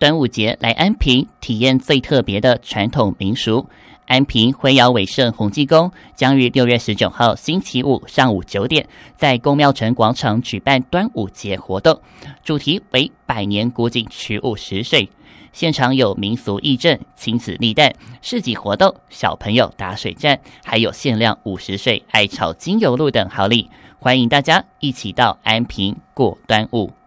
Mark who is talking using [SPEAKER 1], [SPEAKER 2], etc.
[SPEAKER 1] 端午节来安平体验最特别的传统民俗。安平灰窑伟盛洪济公将于6月19号星期五上午9点，在公庙城广场举办端午节活动，主题为百年古井取物10岁。现场有民俗义阵、亲子立蛋、市集活动、小朋友打水战，还有限量50岁爱炒精油露等好礼，欢迎大家一起到安平过端午。